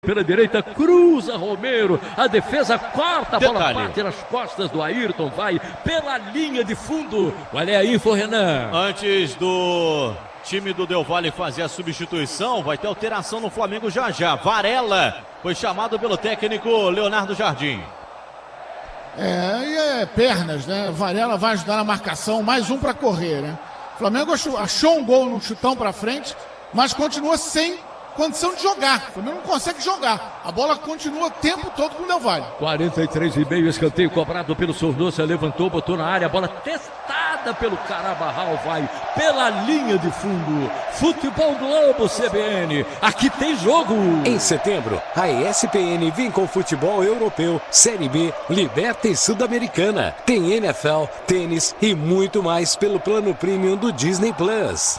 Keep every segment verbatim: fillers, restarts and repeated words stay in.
Pela direita, cruza Romero, a defesa corta, a bola bate nas costas do Ayrton, vai pela linha de fundo. Qual é a info, Renan? Antes do time do Del Valle fazer a substituição, vai ter alteração no Flamengo já já. Varela foi chamado pelo técnico Leonardo Jardim. É, e é pernas, né? Varela vai ajudar na marcação, mais um para correr, né? O Flamengo achou, achou um gol no chutão para frente, mas continua sem condição de jogar. O Flamengo não consegue jogar. A bola continua o tempo todo com o Del Valle. quarenta e três e meio, escanteio cobrado pelo Sornosa, levantou, botou na área, a bola testada pelo Carabarral, vai pela linha de fundo. Futebol Globo C B N, aqui tem jogo. Em setembro, a E S P N vem com futebol europeu, Série B, Liberta e Sul-Americana. Tem N F L, tênis e muito mais pelo plano premium do Disney Plus.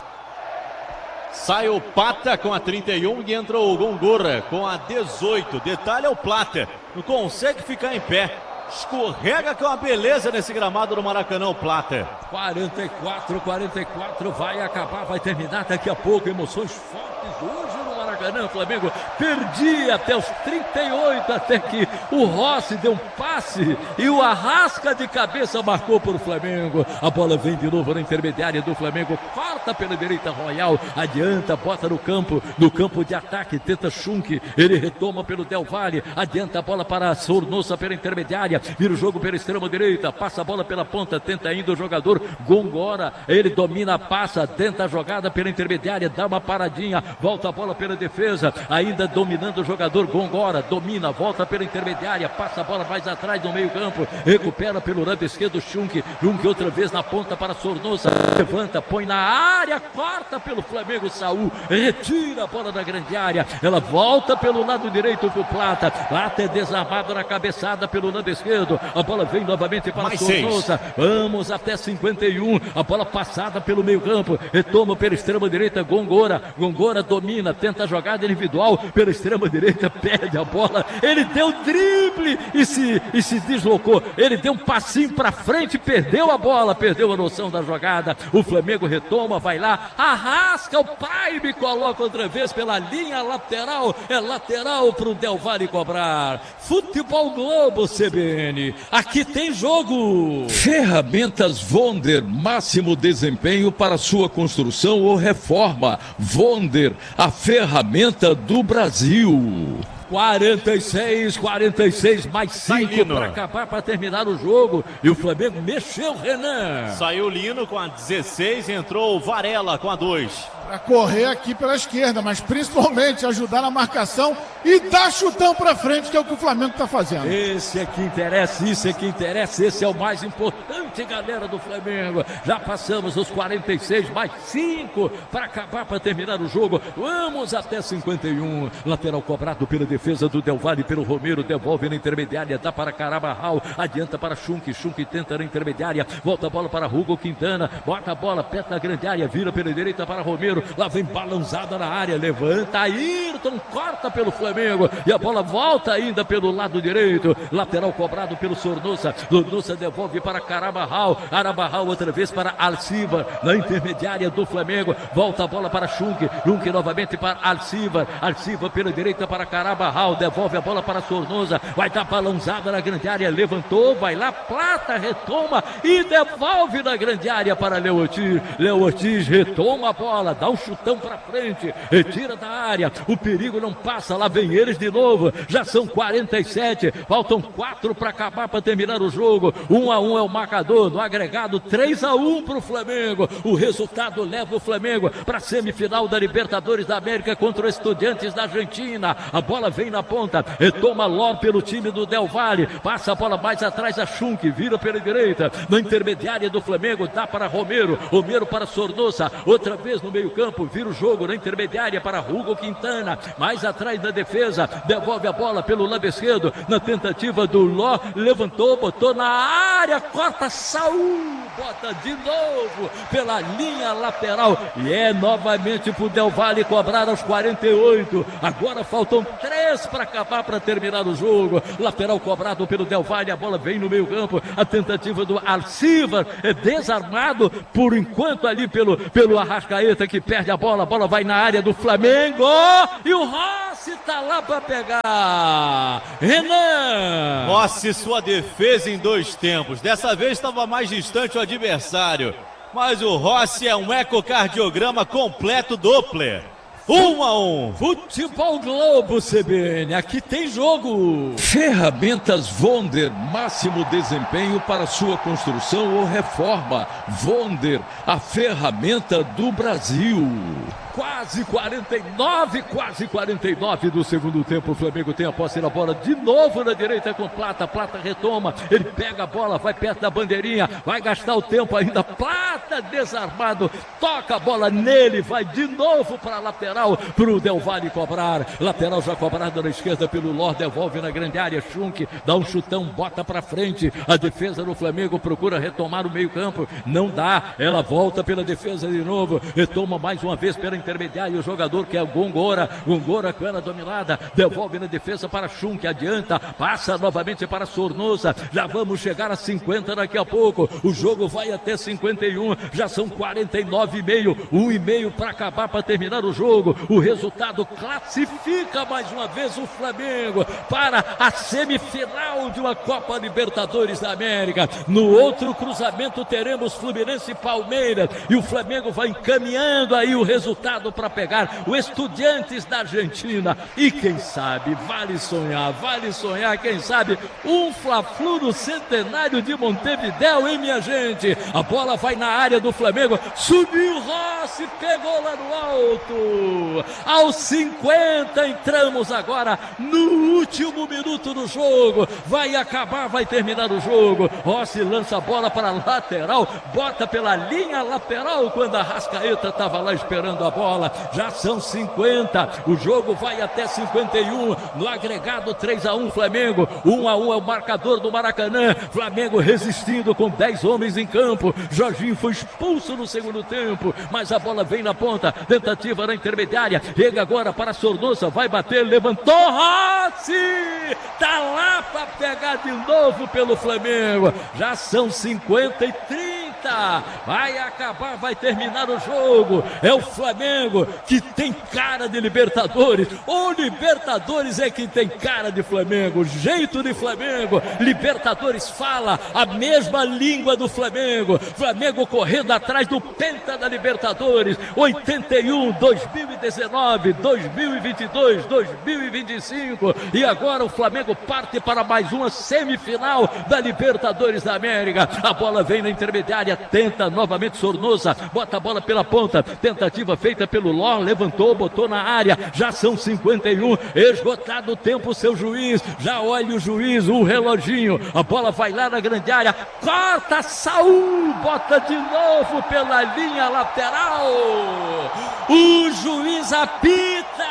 Sai o Pata com a trinta e um e entra o Gongora com a dezoito. Detalhe é o Plata, não consegue ficar em pé. Escorrega que é uma beleza nesse gramado do Maracanã, o Plata. quarenta e quatro, quarenta e quatro, vai acabar, vai terminar daqui a pouco. Emoções fortes hoje no Maracanã. Flamengo perdia até os trinta e oito, até que o Rossi deu um passe e o Arrasca de cabeça marcou para o Flamengo. A bola vem de novo na intermediária do Flamengo, corta pela direita Royal, adianta, bota no campo, no campo de ataque, tenta Schunk, ele retoma pelo Del Valle, adianta a bola para Sornosa pela intermediária, vira o jogo pela extrema direita, passa a bola pela ponta, tenta ainda o jogador Gongora, ele domina, passa, tenta a jogada pela intermediária, dá uma paradinha, volta a bola pela defesa, ainda dominando o jogador Gongora, domina, volta pela intermediária, passa a bola mais atrás no meio campo, recupera pelo lado esquerdo Schunk, Schunk outra vez na ponta para Sornosa, levanta, põe na área, corta pelo Flamengo, Saul, retira a bola da grande área, ela volta pelo lado direito pro Plata, Plata é desarmado na cabeçada pelo lado esquerdo, a bola vem novamente para mais Sornosa, seis. Vamos até cinquenta e um, a bola passada pelo meio campo, retoma pela extrema direita Gongora, Gongora domina, tenta a jogada individual pela extrema direita, perde a bola, ele deu drible e se, e se deslocou, ele deu um passinho para frente, perdeu a bola, perdeu a noção da jogada, o Flamengo retoma, vai lá, Arrasca, o Prime coloca outra vez pela linha lateral, é lateral para o Del Valle cobrar. Futebol Globo C B N, aqui tem jogo. Ferramentas Vonder, máximo desempenho para sua construção ou reforma. Vonder, a ferramenta do Brasil. quarenta e seis, quarenta e seis, mais cinco para acabar, para terminar o jogo. E o Flamengo mexeu, Renan. Saiu o Lino com a dezesseis, entrou o Varela com a dois. Para correr aqui pela esquerda, mas principalmente ajudar na marcação e dar chutão para frente, que é o que o Flamengo está fazendo. Esse é que interessa, isso é que interessa, esse é o mais importante, galera do Flamengo. Já passamos os quarenta e seis, mais cinco para acabar, para terminar o jogo. Vamos até cinquenta e um. Lateral cobrado pela defesa do Del Valle, pelo Romero, devolve na intermediária, dá para Carabarral, adianta para Schunk, Schunk tenta na intermediária, volta a bola para Hugo Quintana, bota a bola perto da grande área, vira pela direita para Romero, lá vem balançada na área, levanta, Ayrton corta pelo Flamengo e a bola volta ainda pelo lado direito, lateral cobrado pelo Sornosa, Sornosa devolve para Carabarral, Carabarral outra vez para Alcivar, na intermediária do Flamengo, volta a bola para Schunk, Schunk novamente para Alcivar, Alcivar pela direita para Carabarral, devolve a bola para Sornosa, vai dar balançada na grande área, levantou, vai lá, Plata, retoma e devolve na grande área para Léo Ortiz, Léo Ortiz retoma a bola, dá um chutão para frente, retira da área, o perigo não passa, lá vem eles de novo, já são quarenta e sete, faltam quatro para acabar, para terminar o jogo, um a um é o marcador, no agregado três a um para o Flamengo, o resultado leva o Flamengo para a semifinal da Libertadores da América contra os Estudiantes da Argentina, a bola vem na ponta, retoma Ló pelo time do Del Valle, passa a bola mais atrás a Schunk, vira pela direita, na intermediária do Flamengo, dá para Romero, Romero para Sornosa, outra vez no meio campo, vira o jogo na intermediária para Hugo Quintana, mais atrás da defesa, devolve a bola pelo lado esquerdo, na tentativa do Ló, levantou, botou na área, corta, Saul, bota de novo pela linha lateral, e é novamente pro Del Valle cobrar aos quarenta e oito, agora faltam três para acabar, para terminar o jogo, lateral cobrado pelo Del Valle, a bola vem no meio campo, a tentativa do Alcivar, é desarmado por enquanto ali pelo, pelo Arrascaeta, que perde a bola, a bola vai na área do Flamengo, e o Rossi Rossi tá lá pra pegar. Renan. Rossi, sua defesa em dois tempos. Dessa vez estava mais distante o adversário. Mas o Rossi é um ecocardiograma completo Doppler. Um a um. Futebol Globo, C B N, aqui tem jogo. Ferramentas Vonder, máximo desempenho para sua construção ou reforma. Vonder, a ferramenta do Brasil. Quase quarenta e nove, quase quarenta e nove do segundo tempo. O Flamengo tem a posse da bola de novo na direita com Plata. Plata retoma, ele pega a bola, vai perto da bandeirinha, vai gastar o tempo ainda. Plata desarmado, toca a bola nele, vai de novo para a lateral, para o Del Valle cobrar. Lateral já cobrada na esquerda pelo Lorde, devolve na grande área. Schunk dá um chutão, bota para frente. A defesa do Flamengo procura retomar o meio campo, não dá, ela volta pela defesa de novo, retoma mais uma vez pela intermediário, o jogador que é o Gongora, Gongora com ela dominada, devolve na defesa para Schunk, adianta, passa novamente para Sornosa, já vamos chegar a cinquenta daqui a pouco, o jogo vai até cinquenta e um, já são quarenta e nove e meio, um e meio para acabar, para terminar o jogo, o resultado classifica mais uma vez o Flamengo para a semifinal de uma Copa Libertadores da América. No outro cruzamento teremos Fluminense e Palmeiras, e o Flamengo vai encaminhando aí o resultado para pegar o Estudiantes da Argentina. E quem sabe, vale sonhar, vale sonhar, quem sabe, um Fla-Flu no centenário de Montevidéu, hein, minha gente? A bola vai na área do Flamengo, subiu Rossi, pegou lá no alto. Aos cinquenta, entramos agora no último minuto do jogo. Vai acabar, vai terminar o jogo. Rossi lança a bola para a lateral, bota pela linha lateral quando a Arrascaeta estava lá esperando a bola. Já são cinquenta, o jogo vai até cinquenta e um, no agregado três a um Flamengo, um a um é o marcador do Maracanã. Flamengo resistindo com dez homens em campo. Jorginho foi expulso no segundo tempo, mas a bola vem na ponta, tentativa na intermediária, chega agora para Sornosa, vai bater, levantou, Rossi, tá lá para pegar de novo pelo Flamengo. Já são cinquenta e trinta, vai acabar, vai terminar o jogo. É o Flamengo que tem cara de Libertadores. O Libertadores é que tem cara de Flamengo, jeito de Flamengo. Libertadores fala a mesma língua do Flamengo. Flamengo correndo atrás do penta da Libertadores. oitenta e um, dois mil e dezenove, dois mil e vinte e dois, dois mil e vinte e cinco. E agora o Flamengo parte para mais uma semifinal da Libertadores da América. A bola vem na intermediária, tenta novamente Sornosa, bota a bola pela ponta, tentativa feita pelo Ló, levantou, botou na área, já são cinquenta e um, esgotado o tempo, seu juiz, já olha o juiz, o reloginho, a bola vai lá na grande área, corta, Saul, bota de novo pela linha lateral, o juiz apita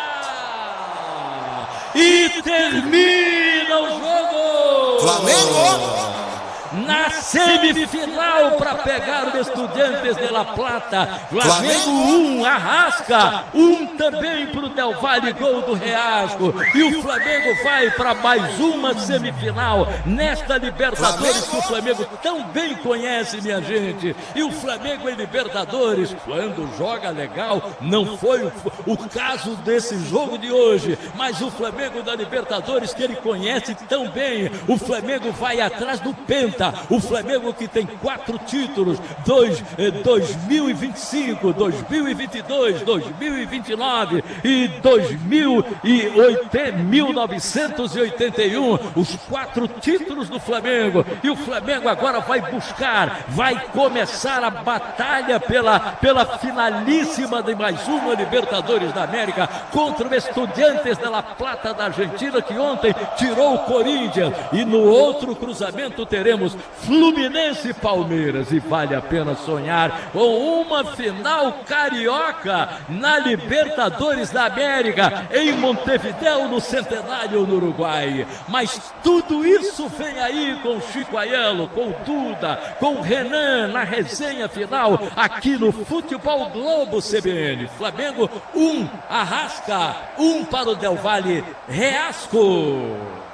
e termina o jogo. Flamengo! Na semifinal para pegar o Estudiantes de La Plata. Flamengo um, Arrasca, um também para o Del Valle, gol do Reasco. E o Flamengo vai para mais uma semifinal nesta Libertadores que o Flamengo tão bem conhece, minha gente. E o Flamengo em Libertadores, quando joga legal, não foi o, o caso desse jogo de hoje, mas o Flamengo da Libertadores que ele conhece tão bem. O Flamengo vai atrás do penta. O Flamengo que tem quatro títulos, dois, eh, dois mil e vinte e cinco, dois mil e vinte e dois, dois mil e vinte e nove e dois mil novecentos e oitenta e um, os quatro títulos do Flamengo. E o Flamengo agora vai buscar, vai começar a batalha pela, pela finalíssima de mais uma Libertadores da América contra o Estudiantes de La Plata da Argentina, que ontem tirou o Corinthians. E no outro cruzamento teremos Fluminense e Palmeiras, e vale a pena sonhar com uma final carioca na Libertadores da América em Montevidéu, no Centenário, no Uruguai. Mas tudo isso vem aí com Chico Aiello, com Duda, com Renan na resenha final aqui no Futebol Globo C B N. Flamengo um, Arrasca, um para o Del Valle, Reasco.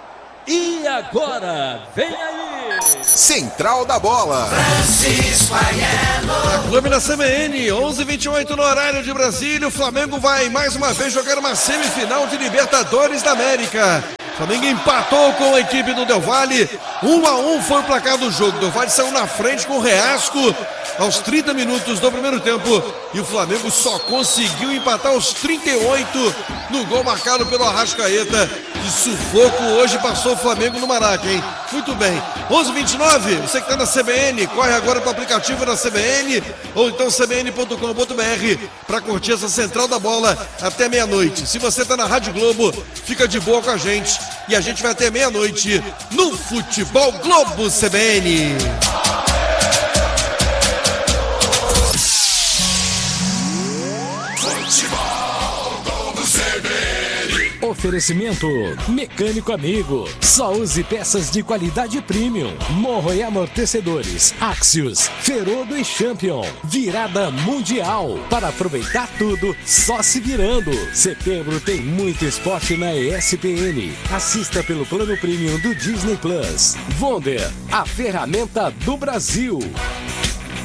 E agora, vem aí! Central da Bola. Francisco Aiello. Clube na C B N, onze e vinte e oito no horário de Brasília. O Flamengo vai mais uma vez jogar uma semifinal de Libertadores da América. O Flamengo empatou com a equipe do Del Valle. um a um foi o placar do jogo. O Del Valle saiu na frente com o Reasco aos trinta minutos do primeiro tempo. E o Flamengo só conseguiu empatar aos trinta e oito no gol marcado pelo Arrascaeta. De sufoco hoje passou o Flamengo no Maraca, hein? Muito bem. onze e vinte e nove, você que está na C B N, corre agora para o aplicativo da C B N ou então c b n ponto com ponto b r para curtir essa Central da Bola até meia-noite. Se você está na Rádio Globo, fica de boa com a gente e a gente vai até meia-noite no Futebol Globo C B N. Futebol Globo C B N. Oferecimento Mecânico Amigo. Só use peças de qualidade premium. Morro e amortecedores. Axios, Ferodo e Champion. Virada mundial. Para aproveitar tudo, só se virando. Setembro tem muito esporte na E S P N. Assista pelo plano premium do Disney Plus. Wonder, a ferramenta do Brasil.